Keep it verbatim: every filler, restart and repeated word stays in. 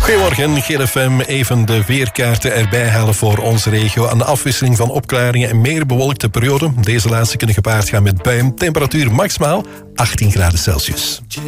Goedemorgen, G F M. Even de weerkaarten erbij halen voor onze regio. Een afwisseling van opklaringen en meer bewolkte perioden. Deze laatste kunnen gepaard gaan met buien. Temperatuur maximaal achttien graden Celsius.